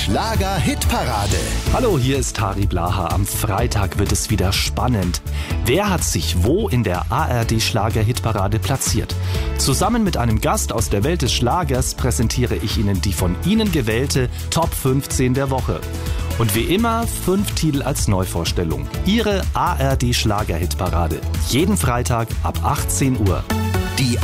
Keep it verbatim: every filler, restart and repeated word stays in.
Schlager-Hitparade. Hallo, hier ist Harry Blaha. Am Freitag wird es wieder spannend. Wer hat sich wo in der A R D-Schlager-Hitparade platziert? Zusammen mit einem Gast aus der Welt des Schlagers präsentiere ich Ihnen die von Ihnen gewählte Top fünfzehn der Woche. Und wie immer fünf Titel als Neuvorstellung. Ihre A R D-Schlager-Hitparade. Jeden Freitag ab achtzehn Uhr. Die